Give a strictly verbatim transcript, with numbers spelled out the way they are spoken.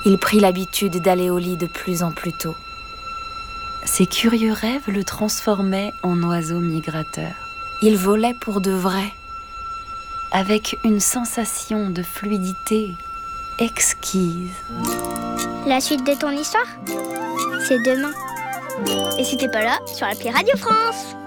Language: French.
Il prit l'habitude d'aller au lit de plus en plus tôt. Ces curieux rêves le transformaient en oiseau migrateur. Il volait pour de vrai, avec une sensation de fluidité exquise. La suite de ton histoire, c'est demain. Et si t'es pas là, sur l'appli Radio France.